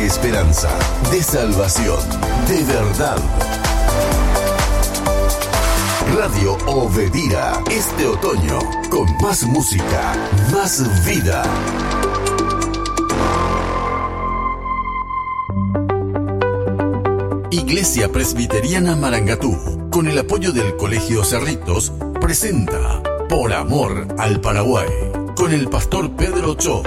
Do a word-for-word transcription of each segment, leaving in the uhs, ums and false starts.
esperanza, de salvación, de verdad. Radio Obedira, este otoño, con más música, más vida. Iglesia Presbiteriana Marangatú, con el apoyo del Colegio Cerritos, presenta Por Amor al Paraguay, con el pastor Pedro Cho.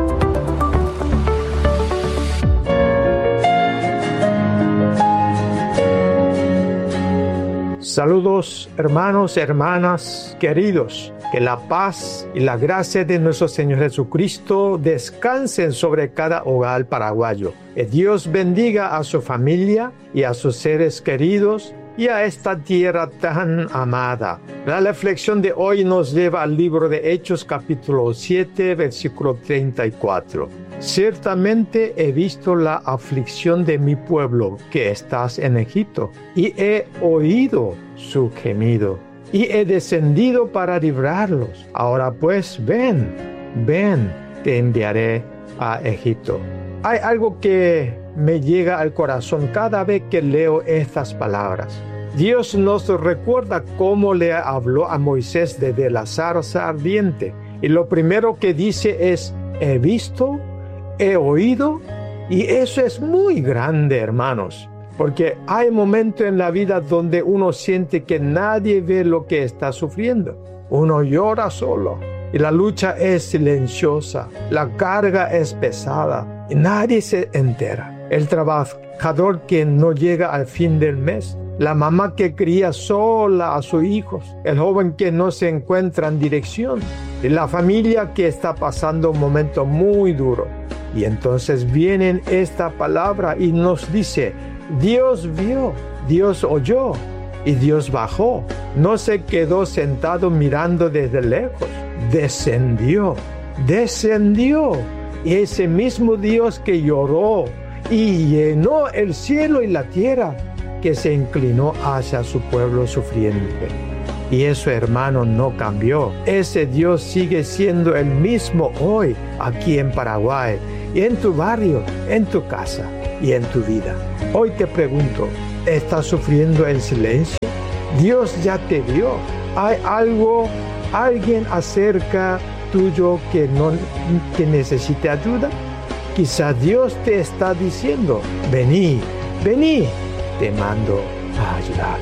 Saludos, hermanos, hermanas, queridos. Que la paz y la gracia de nuestro Señor Jesucristo descansen sobre cada hogar paraguayo. Que Dios bendiga a su familia y a sus seres queridos y a esta tierra tan amada. La reflexión de hoy nos lleva al libro de Hechos, capítulo siete, versículo treinta y cuatro. Ciertamente he visto la aflicción de mi pueblo que estás en Egipto, y he oído su gemido, y he descendido para librarlos. Ahora pues, ven, ven, te enviaré a Egipto. Hay algo que me llega al corazón cada vez que leo estas palabras. Dios nos recuerda cómo le habló a Moisés desde la zarza ardiente. Y lo primero que dice es, he visto, he oído, y eso es muy grande, hermanos. Porque hay momentos en la vida donde uno siente que nadie ve lo que está sufriendo. Uno llora solo y la lucha es silenciosa, la carga es pesada y nadie se entera. El trabajador que no llega al fin del mes, la mamá que cría sola a sus hijos, el joven que no se encuentra en dirección y la familia que está pasando un momento muy duro. Y entonces viene esta palabra y nos dice, Dios vio, Dios oyó y Dios bajó. No se quedó sentado mirando desde lejos, descendió, descendió. Y ese mismo Dios que lloró y llenó el cielo y la tierra, que se inclinó hacia su pueblo sufriente. Y eso, hermano, no cambió. Ese Dios sigue siendo el mismo hoy, aquí en Paraguay, y en tu barrio, en tu casa y en tu vida. Hoy te pregunto, ¿estás sufriendo en silencio? Dios ya te vio. ¿Hay algo, alguien acerca tuyo que, no, que necesite ayuda? Quizá Dios te está diciendo, vení, vení, te mando a ayudar.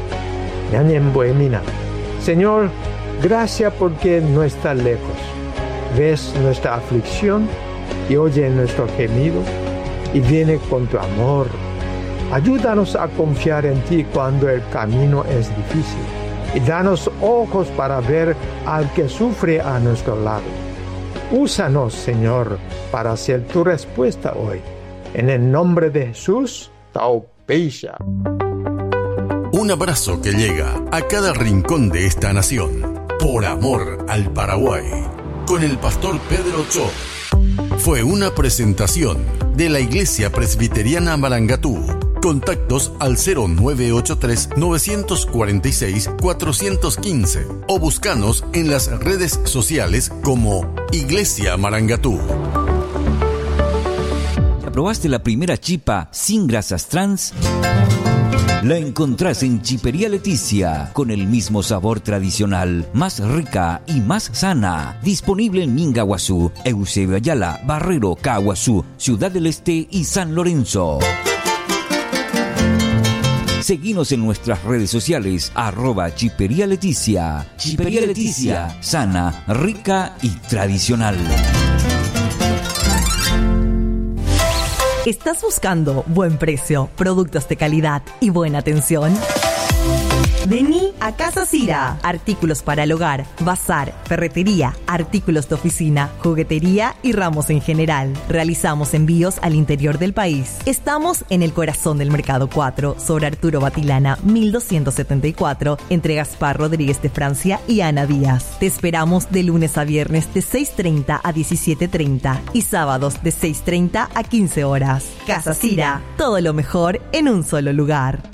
Señor, gracias porque no estás lejos. Ves nuestra aflicción y oye nuestro gemido y viene con tu amor. Ayúdanos a confiar en ti cuando el camino es difícil y danos ojos para ver al que sufre a nuestro lado. Úsanos, Señor, para ser tu respuesta hoy. En el nombre de Jesús, Taupeisha. Un abrazo que llega a cada rincón de esta nación. Por amor al Paraguay. Con el pastor Pedro Cho. Fue una presentación de la Iglesia Presbiteriana Marangatú. Contactos al cero nueve ocho tres, nueve cuatro seis, cuatro uno cinco o búscanos en las redes sociales como Iglesia Marangatú. ¿Probaste la primera chipa sin grasas trans? La encontrás en Chipería Leticia, con el mismo sabor tradicional, más rica y más sana. Disponible en Mingaguazú, Eusebio Ayala, Barrero, Caguazú, Ciudad del Este y San Lorenzo. Seguinos en nuestras redes sociales, arroba Chipería Leticia. Chipería Leticia, sana, rica y tradicional. ¿Estás buscando buen precio, productos de calidad y buena atención? Vení a Casa Cira. Artículos para el hogar, bazar, ferretería, artículos de oficina, juguetería y ramos en general. Realizamos envíos al interior del país. Estamos en el corazón del Mercado cuatro, sobre Arturo Batilana, mil doscientos setenta y cuatro, entre Gaspar Rodríguez de Francia y Ana Díaz. Te esperamos de lunes a viernes de seis treinta a diecisiete treinta y sábados de seis treinta a quince horas. Casa Cira, todo lo mejor en un solo lugar.